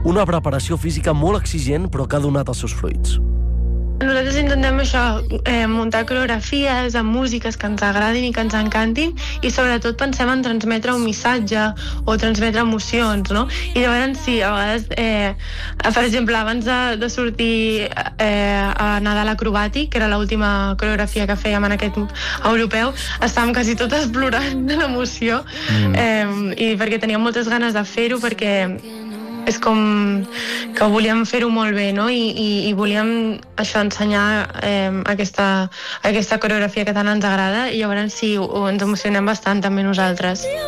Una preparació física molt exigent, però que ha donat els seus fruits. Nosaltres intentem això, muntar coreografies amb músiques que ens agradin i que ens encantin, i sobretot pensem en transmetre un missatge o transmetre emocions, no? I llavors sí, a vegades, per exemple, abans de sortir a Nadal acrobàtic, que era l'última coreografia que fèiem en aquest europeu, estàvem quasi totes plorant de l'emoció, i perquè teníem moltes ganes de fer-ho, perquè és com que volíem fer-ho molt bé, no? I volíem això, ensenyar aquesta coreografia que tant ens agrada, i llavors sí, ens emocionem bastant també nosaltres.